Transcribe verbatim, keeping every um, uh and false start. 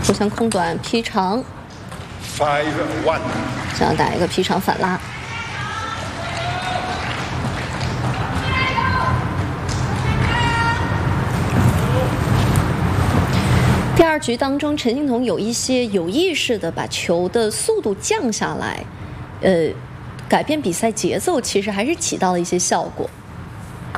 互相空短劈长， Five one， 想要打一个劈长反拉。第二局当中，陈幸同有一些有意识的把球的速度降下来，呃，改变比赛节奏，其实还是起到了一些效果。